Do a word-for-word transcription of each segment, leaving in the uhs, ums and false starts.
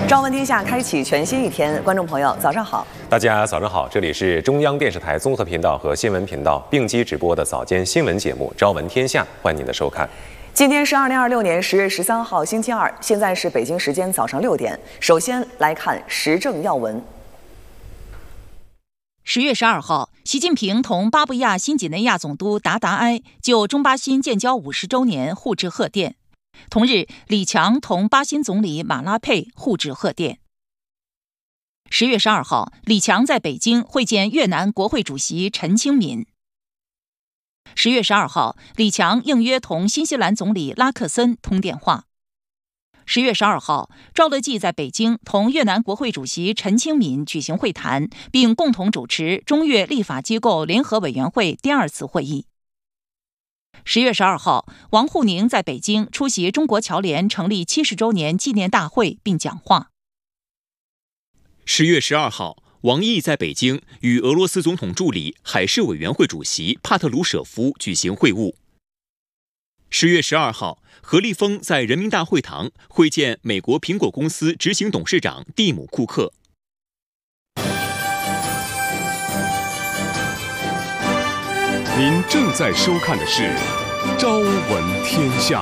朝闻天下开启全新一天，观众朋友早上好， 大家早上好，这里是中央电视台综合频道和新闻频道并机直播的早间新闻节目《朝闻天下》，欢迎您的收看。 今天是二零二六年十月十三号，星期二，现在是北京时间早上六点。首先来看时政要闻。 十月十二号，习近平同巴布亚新几内亚总督达达埃就中巴新建交五十周年互致贺电。同日，李强同巴新总理马拉佩互致贺电。十月十二号，李强在北京会见越南国会主席陈清敏。十月十二号，李强应约同新西兰总理拉克森通电话。十月十二号，赵乐际在北京同越南国会主席陈清敏举行会谈，并共同主持中越立法机构联合委员会第二次会议。十月十二号，王沪宁在北京出席中国侨联成立七十周年纪念大会并讲话。 十月十二号，王毅在北京与俄罗斯总统助理、海事委员会主席帕特鲁舍夫举行会晤。十月十二号，何立峰在人民大会堂会见美国苹果公司执行董事长蒂姆·库克。 您正在收看的是《朝闻天下》。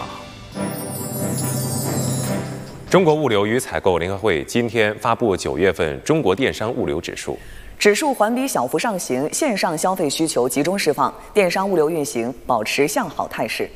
中国物流与采购联合会今天发布九月份中国电商物流指数， 指数环比小幅上行，线上消费需求集中释放，电商物流运行保持向好态势。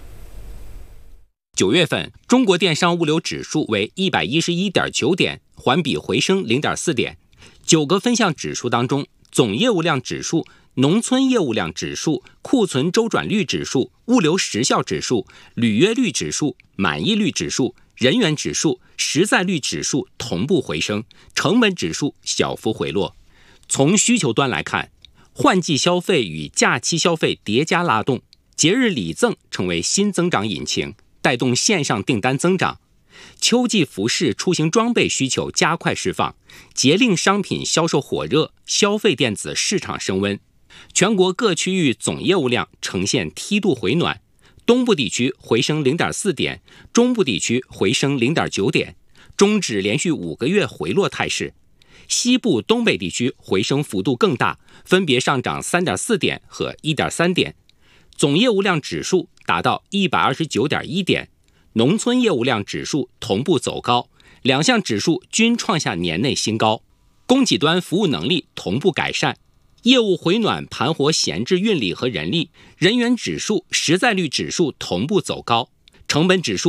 九月份中国电商物流指数为一百一十一点九点，环比回升零点四点。九个分项指数当中，总业务量指数、农村业务量指数、库存周转率指数、物流时效指数、履约率指数、满意率指数、人员指数、实在率指数同步回升，成本指数小幅回落。从需求端来看，换季消费与假期消费叠加拉动，节日礼赠成为新增长引擎，带动线上订单增长。秋季服饰、出行装备需求加快释放，节令商品销售火热，消费电子市场升温。全国各区域总业务量呈现梯度回暖，东部地区回升 零点四点，中部地区回升 零点九点，终止连续五个月回落态势。西部、东北地区回升幅度更大，分别上涨 三点四点和 一点三点。总业务量指数达到 一百二十九点一点，农村业务量指数同步走高，两项指数均创下年内新高。供给端服务能力同步改善，业务回暖盘活闲置运力和人力，人员指数、实在率指数同步走高，成本指数